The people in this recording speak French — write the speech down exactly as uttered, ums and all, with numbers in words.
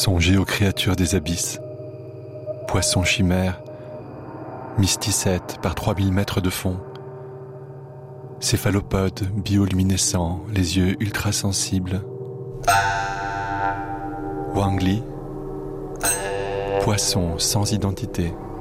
Songez aux créatures des abysses, poissons chimères, mysticètes par trois mille mètres de fond, céphalopodes bioluminescents, les yeux ultrasensibles. Wang Li, poisson sans identité.